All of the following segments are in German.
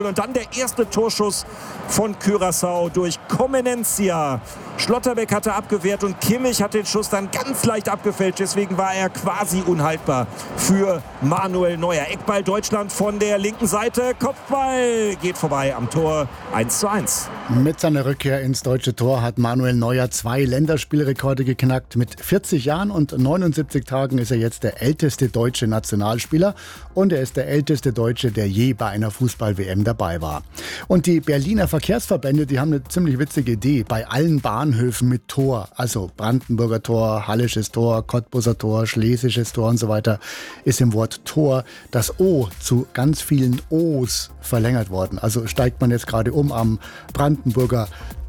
Und dann der erste Torschuss von Curaçao durch Comenencia. Schlotterbeck hatte abgewehrt und Kimmich hat den Schuss dann ganz leicht abgefälscht. Deswegen war er quasi unhaltbar für Manuel Neuer. Eckball Deutschland von der linken Seite. Kopfball geht vorbei am Tor 1:1. Mit seiner Rückkehr ins deutsche Tor hat Manuel Neuer 2 Länderspielrekorde geknackt. Mit 40 Jahren und 79 Tagen ist er jetzt der älteste deutsche Nationalspieler. Und er ist der älteste Deutsche, der je bei einer Fußball-WM dabei war. Und die Berliner Verkehrsverbände, die haben eine ziemlich witzige Idee. Bei allen Bahnhöfen mit Tor, also Brandenburger Tor, Hallisches Tor, Cottbuser Tor, Schlesisches Tor und so weiter, ist im Wort Tor das O zu ganz vielen O's verlängert worden. Also steigt man jetzt gerade um am Brandenburger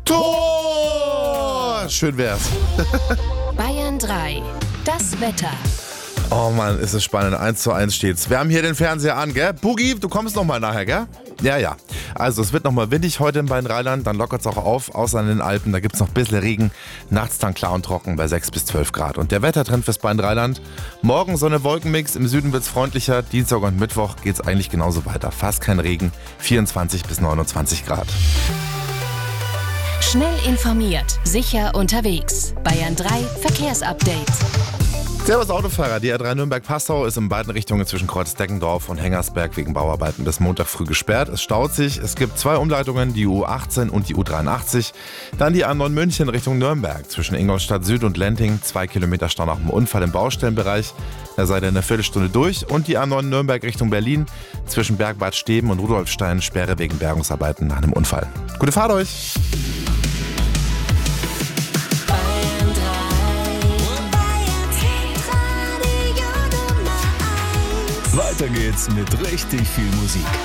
Tor! Schön wär's. Bayern 3, das Wetter. Oh Mann, ist es spannend. 1:1 steht's. Wir haben hier den Fernseher an, gell? Boogie, du kommst noch mal nachher, gell? Ja. Also es wird noch mal windig heute im Rheinland, dann lockert es auch auf, außer in den Alpen, da gibt's noch ein bisschen Regen. Nachts dann klar und trocken bei 6 bis 12 Grad. Und der Wettertrend fürs Rheinland: morgen Sonne-Wolkenmix, im Süden wird's freundlicher, Dienstag und Mittwoch geht's eigentlich genauso weiter. Fast kein Regen, 24 bis 29 Grad. Schnell informiert, sicher unterwegs. Bayern 3 Verkehrsupdate. Servus Autofahrer, die A3 Nürnberg-Passau ist in beiden Richtungen zwischen Kreuzdeckendorf und Hengersberg wegen Bauarbeiten bis Montag früh gesperrt. Es staut sich, es gibt 2 Umleitungen, die U18 und die U83. Dann die A9 München Richtung Nürnberg zwischen Ingolstadt Süd und Lenting, 2 Kilometer Stau nach dem Unfall im Baustellenbereich. Da seid ihr in einer Viertelstunde durch. Und die A9 Nürnberg Richtung Berlin zwischen Bergbad Steben und Rudolfstein, Sperre wegen Bergungsarbeiten nach einem Unfall. Gute Fahrt euch! Weiter geht's mit richtig viel Musik.